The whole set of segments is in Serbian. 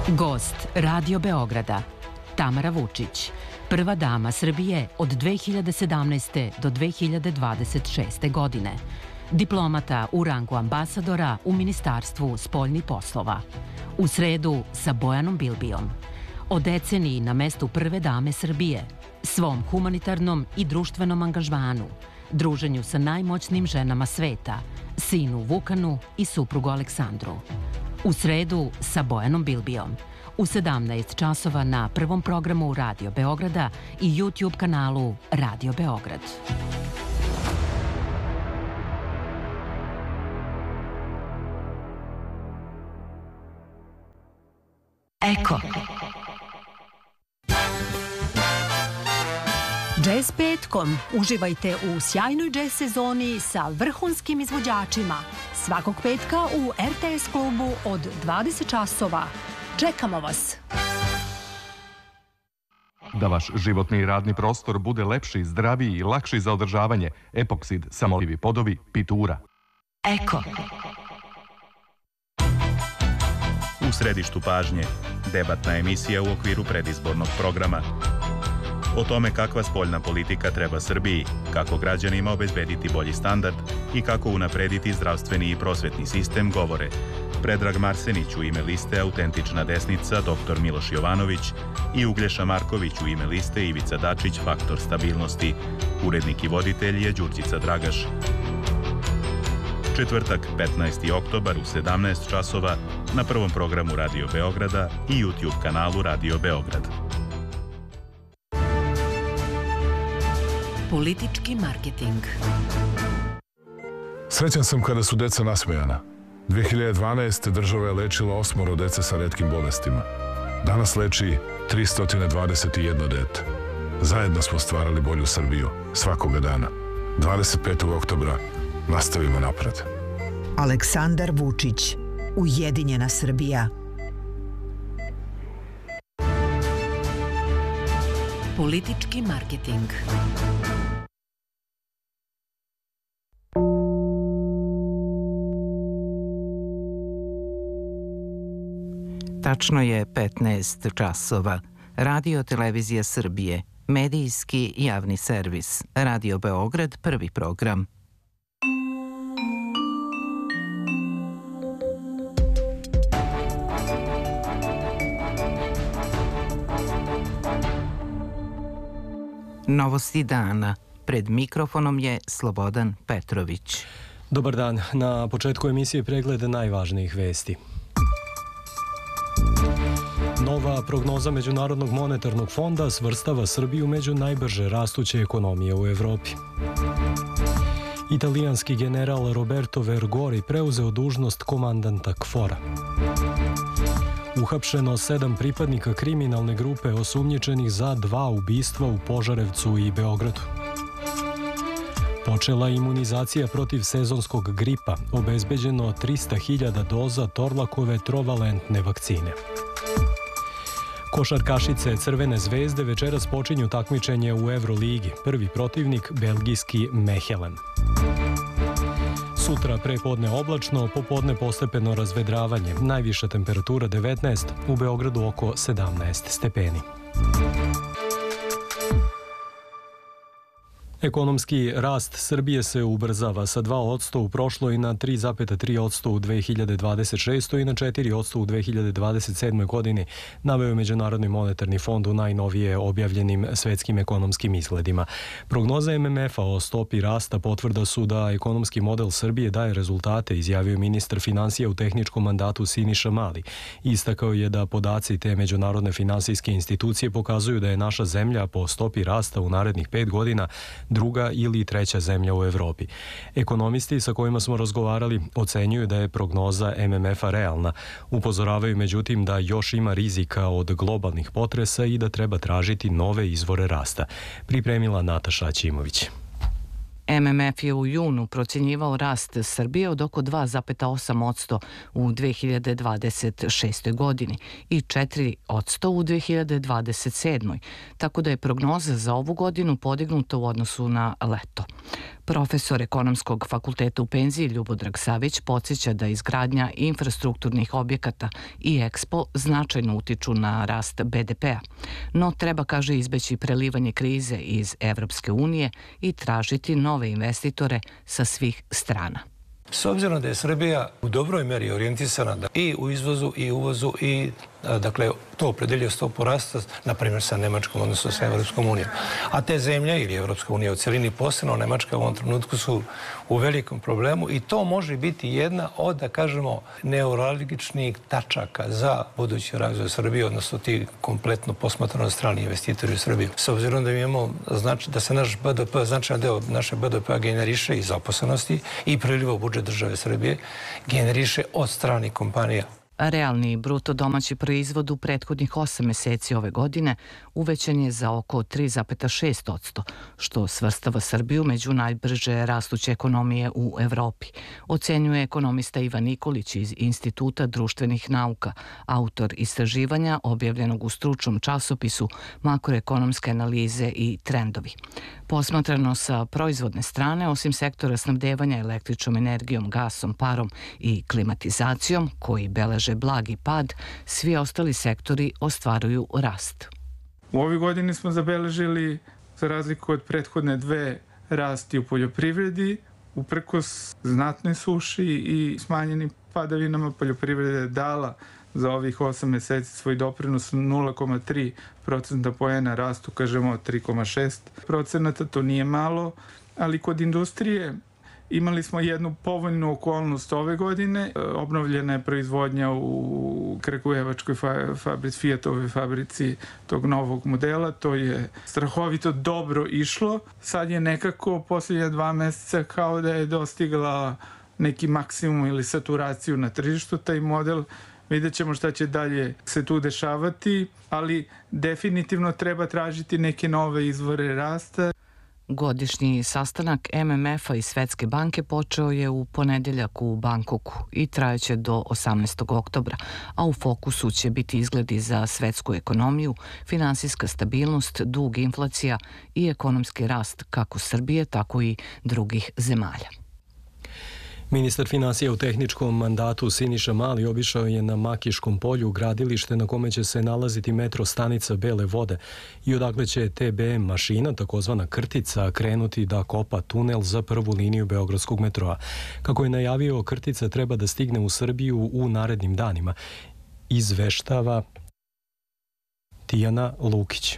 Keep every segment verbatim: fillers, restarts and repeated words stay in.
Gost Radio Beograda Tamara Vučić, prva dama Srbije od dve hiljade sedamnaeste. do dve hiljade dvadeset šeste. godine. Diplomata u rangu ambasadora u Ministarstvu spoljnih poslova. U sredu sa Bojanom Bilbijom. O deceniji na mestu prve dame Srbije, svom humanitarnom i društvenom angažmanu, druženju sa najmoćnim ženama sveta, sinu Vukanu i suprugu Aleksandru. U sredu sa Bojanom Bilbijom. U sedamnaest časova na prvom programu Radio Beograda i YouTube kanalu Radio Beograd. Eko. Jazz petkom. Uživajte u sjajnoj jazz sezoni sa vrhunskim izvođačima. Svakog petka u R T S klubu od dvadeset časova. Čekamo vas! Da vaš životni i radni prostor bude lepši, zdraviji i lakši za održavanje, Epoksid, samolivi podovi, Pitura. Eko. U središtu pažnje, debatna emisija u okviru predizbornog programa. O tome kakva spoljna politika treba Srbiji, kako građanima obezbediti bolji standard i kako unaprediti zdravstveni i prosvetni sistem govore Predrag Marsenić u ime liste Autentična desnica, doktor Miloš Jovanović i Uglješa Marković u ime liste Ivica Dačić, Faktor stabilnosti. Urednik i voditelj je Đurđica Dragaš. Četvrtak, petnaesti oktobar u sedamnaest časova na prvom programu Radio Beograda i YouTube kanalu Radio Beograd. Politički marketing. Srećan sam kada su deca nasmejana. dve hiljade dvanaeste. država je lečila osmoro dece sa retkim bolestima. Danas leči tristo dvadeset jedno dete. Zajedno smo stvarali bolju Srbiju svakoga dana. dvadeset petog oktobra nastavimo napred. Aleksandar Vučić, Ujedinjena Srbija. Politički marketing. Tačno je petnaest časova. Radio Televizija Srbije, medijski javni servis, Radio Beograd, prvi program. Novosti dana. Pred mikrofonom je Slobodan Petrović. Dobar dan. Na početku emisije pregled najvažnijih vesti. Nova prognoza Međunarodnog monetarnog fonda svrstava Srbiju među najbrže rastuće ekonomije u Evropi. Italijanski general Roberto Vergori preuzeo dužnost komandanta KFOR-a. Uhapšeno sedam pripadnika kriminalne grupe osumnjičenih za dva ubistva u Požarevcu i Beogradu. Počela imunizacija protiv sezonskog gripa, obezbeđeno trista hiljada doza Torlakove trovalentne vakcine. Košarkašice Crvene zvezde večeras počinju takmičenje u Evroligi. Prvi protivnik belgijski Mechelen. Sutra prepodne oblačno, popodne postepeno razvedravanje. Najviša temperatura devetnaest, u Beogradu oko sedamnaest stepeni. Ekonomski rast Srbije se ubrzava sa dva posto u prošloj na tri zarez tri posto u dve hiljade dvadeset šestoj i na četiri posto u dve hiljade dvadeset sedmoj. godini, naveo je Međunarodni monetarni fond u najnovije objavljenim svetskim ekonomskim izgledima. Prognoza M M F-a o stopi rasta potvrda su da ekonomski model Srbije daje rezultate, izjavio ministar finansija u tehničkom mandatu Siniša Mali. Istakao je da podaci te međunarodne finansijske institucije pokazuju da je naša zemlja po stopi rasta u narednih pet godina druga ili treća zemlja u Evropi. Ekonomisti sa kojima smo razgovarali ocenjuju da je prognoza M M F-a realna. Upozoravaju međutim da još ima rizika od globalnih potresa i da treba tražiti nove izvore rasta. Pripremila Nataša Ćimović. M M F je u junu procjenjivao rast Srbije od oko dva zarez osam posto u dve hiljade dvadeset šestoj godini i četiri posto u dve hiljade dvadeset sedmoj, tako da je prognoza za ovu godinu podignuta u odnosu na leto. Profesor Ekonomskog fakulteta u penziji Ljubodrag Savić podsjeća da izgradnja infrastrukturnih objekata i Ekspo značajno utiču na rast B D P-a, no treba, kaže, izbeći prelivanje krize iz Evropske unije i tražiti nove investitore sa svih strana. S obzirom da je Srbija u dobroj meri orijentisana i u izvozu i uvozu i dakle to opredelio stopu rasta, na primjer sa Nemačkom, odnosno sa Evropskom unijom. A te zemlje ili Evropska unija u celini, posebno Nemačka u ovom trenutku, su u velikom problemu i to može biti jedna od, da kažemo, neuralgičnih tačaka za budući razvoj Srbije, odnosno ti kompletno posmatrano strani investitori u Srbiju. S obzirom da imamo, znači da se naš B D P, značajan deo naše B D P-a generiše iz zaposlenosti i priliva u budžet države Srbije, generiše od stranih kompanija. Realni bruto domaći proizvod u prethodnih osam meseci ove godine uvećan je za oko tri zarez šest posto, što svrstava Srbiju među najbrže rastuće ekonomije u Evropi, ocenjuje ekonomista Ivan Nikolić iz Instituta društvenih nauka, autor istraživanja objavljenog u stručnom časopisu Makroekonomske analize i trendovi. Posmatrano sa proizvodne strane, osim sektora snabdevanja električnom energijom, gasom, parom i klimatizacijom, koji beleže blagi pad, svi ostali sektori ostvaruju rast. U ovoj godini smo zabeležili, za razliku od prethodne dve, rasti u poljoprivredi. Uprkos znatnoj suši i smanjenim padavinama, poljoprivreda je dala za ovih osam meseci svoj doprinos nula zarez tri procenta poena rastu, kažemo tri zarez šest procenta, to nije malo, ali kod industrije imali smo jednu povoljnu okolnost ove godine. Obnovljena je proizvodnja u Kragujevačkoj fabrici, Fiatovoj fabrici tog novog modela. To je strahovito dobro išlo. Sad je nekako posljednja dva meseca kao da je dostigla neki maksimum ili saturaciju na tržištu. Taj model, vidjet ćemo šta će dalje se tu dešavati, ali definitivno treba tražiti neke nove izvore rasta. Godišnji sastanak M M F-a i Svetske banke počeo je u ponedeljak u Bangkoku i trajaće do osamnaestog oktobra, a u fokusu će biti izgledi za svetsku ekonomiju, finansijska stabilnost, dug, inflacija i ekonomski rast kako Srbije, tako i drugih zemalja. Ministar finansija u tehničkom mandatu Siniša Mali obišao je na Makiškom polju gradilište na kome će se nalaziti metro stanica Bele vode i odakle će T B M mašina, takozvana krtica, krenuti da kopa tunel za prvu liniju beogradskog metroa. Kako je najavio, krtica treba da stigne u Srbiju u narednim danima. Izveštava Tijana Lukić.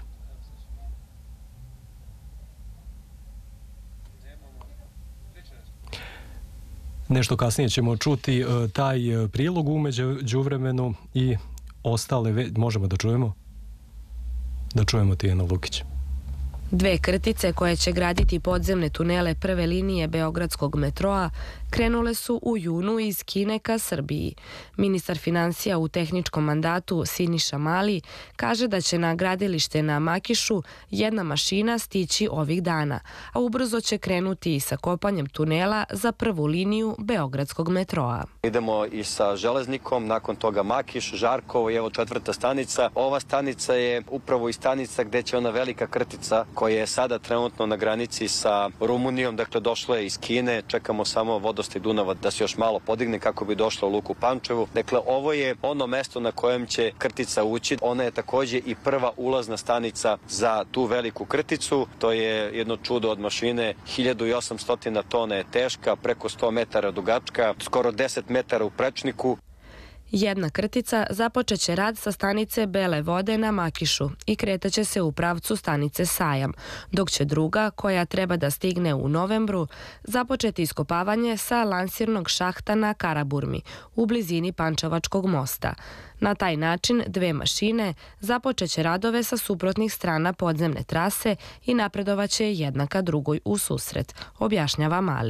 Nešto kasnije ćemo čuti taj prilog, u međuvremenu i ostale, možemo da čujemo? Da čujemo Tijana Lukić. Dve krtice koje će graditi podzemne tunele prve linije beogradskog metroa krenule su u junu iz Kine ka Srbiji. Ministar finansija u tehničkom mandatu Siniša Mali kaže da će na gradilište na Makišu jedna mašina stići ovih dana, a ubrzo će krenuti i sa kopanjem tunela za prvu liniju beogradskog metroa. Idemo i sa železnikom, nakon toga Makiš, Žarkovo i evo četvrta stanica. Ova stanica je upravo i stanica gde će ona velika krtica koja je sada trenutno na granici sa Rumunijom, dakle došla je iz Kine, čekamo samo vodostaj Dunava da se još malo podigne kako bi došla u luku Pančevu. Dakle, ovo je ono mesto na kojem će krtica ući. Ona je takođe i prva ulazna stanica za tu veliku krticu. To je jedno čudo od mašine, hiljadu osamsto tona je teška, preko sto metara dugačka, skoro deset metara u prečniku. Jedna krtica započeće rad sa stanice Bele vode na Makišu i kretaće se u pravcu stanice Sajam, dok će druga, koja treba da stigne u novembru, započeti iskopavanje sa lansirnog šahta na Karaburmi, u blizini Pančevačkog mosta. Na taj način dve mašine započeće radove sa suprotnih strana podzemne trase i napredovaće jedna ka drugoj u susret, objašnjava Mali.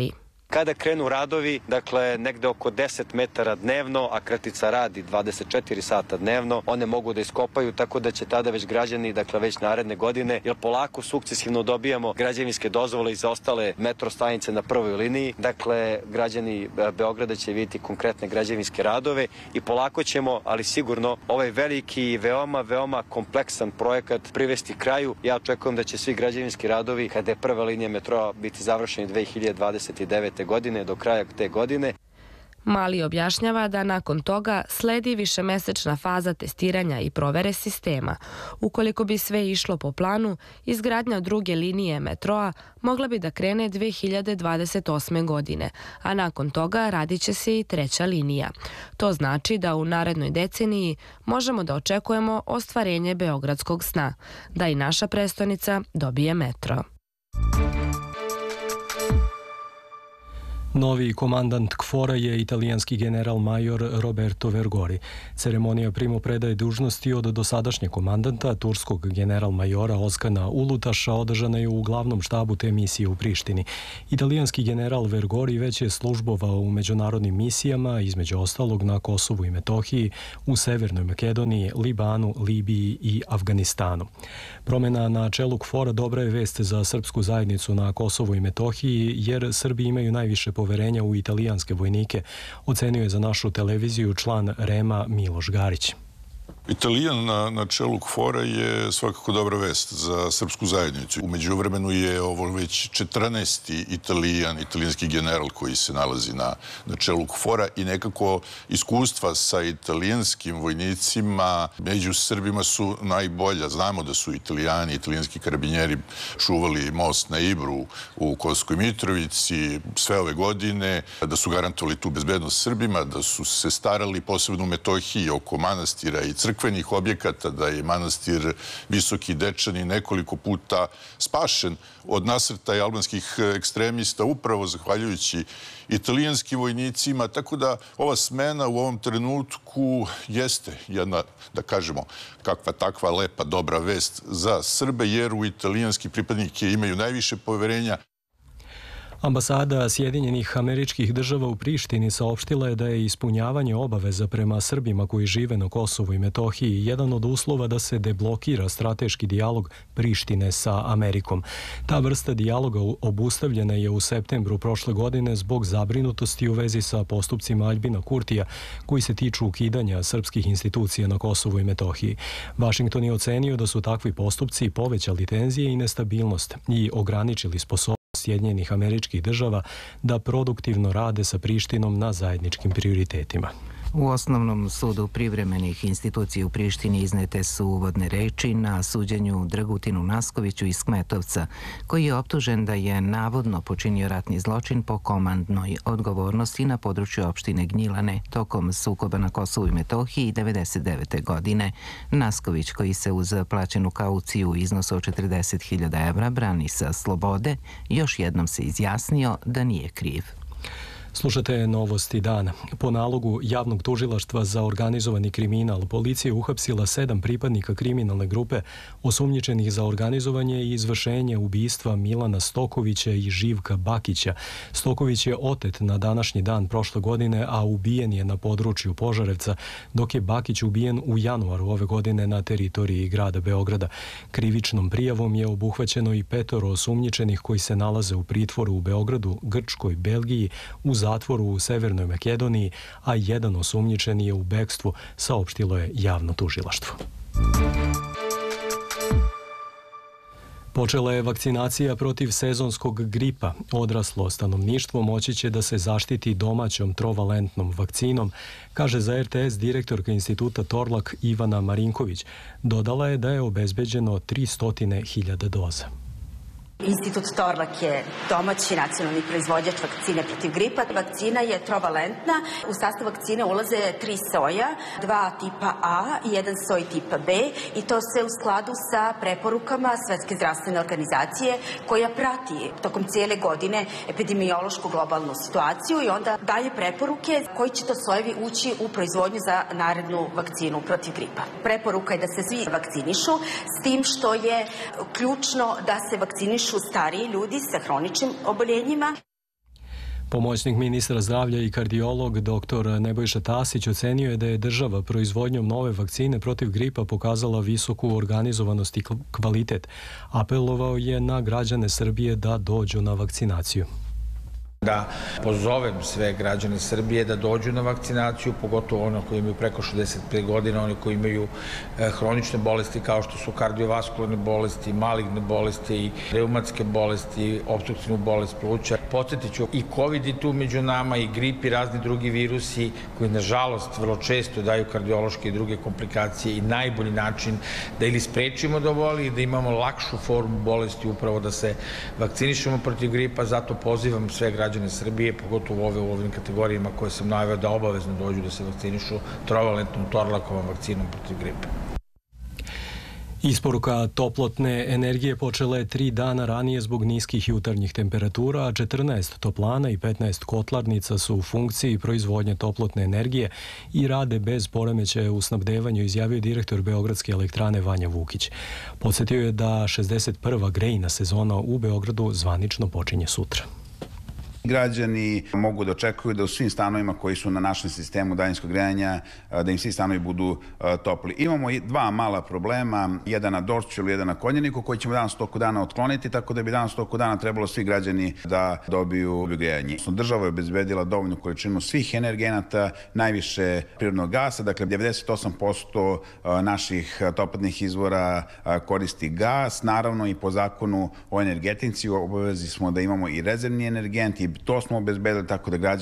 Kada krenu radovi, dakle negde oko deset metara dnevno, a kratica radi dvadeset četiri sata dnevno, one mogu da iskopaju, tako da će tada već građani, dakle već naredne godine, jer polako sukcesivno dobijamo građevinske dozvole i za ostale metro stanice na prvoj liniji, dakle građani Beograda će vidjeti konkretne građevinske radove i polako ćemo, ali sigurno, ovaj veliki i veoma, veoma kompleksan projekat privesti kraju. Ja očekujem da će svi građevinski radovi, kada je prva linija metroa, biti završeni dve hiljade dvadeset devete. godine do kraja te godine. Mali objašnjava da nakon toga sledi višemesečna faza testiranja i provere sistema. Ukoliko bi sve išlo po planu, izgradnja druge linije metroa mogla bi da krene dve hiljade dvadeset osme. godine, a nakon toga radit će se i treća linija. To znači da u narednoj deceniji možemo da očekujemo ostvarenje beogradskog sna, da i naša prestonica dobije metro. Novi komandant KFOR-a je italijanski general major Roberto Vergori. Ceremonija primopredaje dužnosti od dosadašnjeg komandanta, turskog general majora Oskana Ulutaša, održana je u glavnom štabu te misije u Prištini. Italijanski general Vergori već je službovao u međunarodnim misijama, između ostalog na Kosovu i Metohiji, u Severnoj Makedoniji, Libanu, Libiji i Afganistanu. Promjena na čelu KFOR-a dobra je vest za srpsku zajednicu na Kosovu i Metohiji, jer Srbi imaju najviše poverenja u italijanske vojnike, ocenio je za našu televiziju član REM-a Miloš Garić. Italijan na, na čelu KFOR-a je svakako dobra vest za srpsku zajednicu. U međuvremenu je ovo već četrnaesti Italijan, italijanski general koji se nalazi na, na čelu KFOR-a i nekako iskustva sa italijanskim vojnicima među Srbima su najbolja. Znamo da su Italijani, italijanski karabinjeri čuvali most na Ibru u Kosovskoj Mitrovici sve ove godine, da su garantovali tu bezbednost Srbima, da su se starali posebno u Metohiji oko manastira i crkve crkvenih objekata, da je manastir Visoki Dečani nekoliko puta spašen od nasrtaja albanskih ekstremista upravo zahvaljujući italijanskim vojnicima, tako da ova smena u ovom trenutku jeste jedna, da kažemo, kakva takva lepa, dobra vest za Srbe, jer u italijanski pripadnike imaju najviše poverenja. Ambasada Sjedinjenih Američkih Država u Prištini saopštila je da je ispunjavanje obaveza prema Srbima koji žive na Kosovu i Metohiji jedan od uslova da se deblokira strateški dijalog Prištine sa Amerikom. Ta vrsta dijaloga obustavljena je u septembru prošle godine zbog zabrinutosti u vezi sa postupcima Aljbina Kurtija koji se tiču ukidanja srpskih institucija na Kosovu i Metohiji. Vašington je ocenio da su takvi postupci povećali tenzije i nestabilnost i ograničili sposobnost Sjedinjenih Američkih Država da produktivno rade sa Prištinom na zajedničkim prioritetima. U Osnovnom sudu privremenih institucija u Prištini iznete su uvodne reči na suđenju Dragutinu Naskoviću iz Kmetovca, koji je optužen da je navodno počinio ratni zločin po komandnoj odgovornosti na području opštine Gnjilane tokom sukoba na Kosovu i Metohiji devedeset devete. godine. Nasković, koji se uz plaćenu kauciju u iznosu od četrdeset hiljada evra brani sa slobode, još jednom se izjasnio da nije kriv. Slušate novosti dana. Po nalogu javnog tužilaštva za organizovani kriminal, policija je uhapsila sedam pripadnika kriminalne grupe osumnjičenih za organizovanje i izvršenje ubistva Milana Stokovića i Živka Bakića. Stoković je otet na današnji dan prošle godine, a ubijen je na području Požarevca, dok je Bakić ubijen u januaru ove godine na teritoriji grada Beograda. Krivičnom prijavom je obuhvaćeno i petoro osumnjičenih koji se nalaze u pritvoru u Beogradu, Grčkoj, Belgiji, u zatvoru u Severnoj Makedoniji, a jedan osumnjičen je u bekstvu, saopštilo je javno tužilaštvo. Počela je vakcinacija protiv sezonskog gripa. Odraslo stanovništvo moći će da se zaštiti domaćom trovalentnom vakcinom, kaže za R T S direktorka instituta Torlak Ivana Marinković. Dodala je da je obezbeđeno tristo hiljada doza. Institut Torlak je domaći nacionalni proizvođač vakcine protiv gripa. Vakcina je trovalentna. U sastav vakcine ulaze tri soja, dva tipa A i jedan soj tipa B, i to se u skladu sa preporukama Svetske zdravstvene organizacije koja prati tokom cijele godine epidemiološku globalnu situaciju i onda daje preporuke koji će to sojevi ući u proizvodnju za narednu vakcinu protiv gripa. Preporuka je da se svi vakcinišu, s tim što je ključno da se vakcinišu stariji ljudi sa hroničnim oboljenjima. Pomoćnik ministra zdravlja i kardiolog doktor Nebojša Tasić ocenio je da je država proizvodnjom nove vakcine protiv gripa pokazala visoku organizovanost i kvalitet. Apelovao je na građane Srbije da dođu na vakcinaciju. Da pozovem sve građane Srbije da dođu na vakcinaciju, pogotovo ono koji imaju preko šezdeset pet godina, oni koji imaju hronične bolesti kao što su kardiovaskularne bolesti, maligne bolesti, reumatske bolesti, opstruktivnu bolest pluća. Podsjetit ću, i COVID je tu među nama, i grip i razni drugi virusi koji nažalost vrlo često daju kardiološke i druge komplikacije, i najbolji način da ili sprečimo da voli, da imamo lakšu formu bolesti upravo da se vakcinišemo protiv gripa. Zato pozivam sve građane Srbije, pogotovo ove u ovim kategorijama koje sam naveo, da obavezno dođu da se vakcinišu trovalentnom Torlakovom vakcinom protiv gripa. Isporuka toplotne energije počela je tri dana ranije zbog niskih jutarnjih temperatura, a četrnaest toplana i petnaest kotlarnica su u funkciji proizvodnje toplotne energije i rade bez poremećaja u snabdevanju, izjavio direktor Beogradske elektrane Vanja Vukić. Podsjetio je da šezdeset prva grejna sezona u Beogradu zvanično počinje sutra. Građani mogu da očekuju da u svim stanovima koji su na našem sistemu daljinskog grejanja, da im svi stanovi budu topli. Imamo i dva mala problema, jedan na Dorćolu, jedan na Konjaniku, koji ćemo danas toku dana otkloniti, tako da bi danas toku dana trebalo svi građani da dobiju grejanje. Država je obezbedila dovoljnu količinu svih energenata, najviše prirodnog gasa, dakle devedeset osam posto naših toplotnih izvora koristi gas. Naravno i po zakonu o energetici obavezi smo da imamo i rezervni energent, i to smo obezbedili, tako da građani